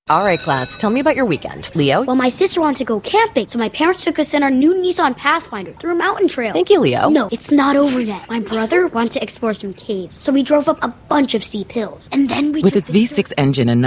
All right, class, tell me about your weekend. Leo? Well, my sister wanted to go camping, so my parents took us in our new Nissan Pathfinder through a mountain trail. Thank you, Leo. No, it's not over yet. My brother wanted to explore some caves, so we drove up a bunch of steep hills. And then we With its V6 engine and